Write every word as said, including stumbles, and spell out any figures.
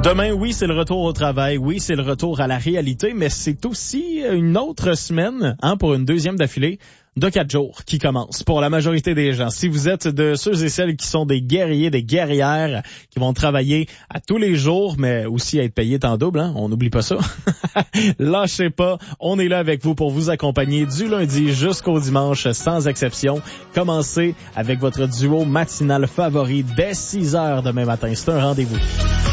Demain, oui, c'est le retour au travail. Oui, c'est le retour à la réalité, mais c'est aussi une autre semaine, hein, pour une deuxième d'affilée de quatre jours qui commence pour la majorité des gens. Si vous êtes de ceux et celles qui sont des guerriers, des guerrières, qui vont travailler à tous les jours, mais aussi être payés en double, hein, on n'oublie pas ça. Lâchez pas, on est là avec vous pour vous accompagner du lundi jusqu'au dimanche, sans exception. Commencez avec votre duo matinal favori dès six heures demain matin. C'est un rendez-vous.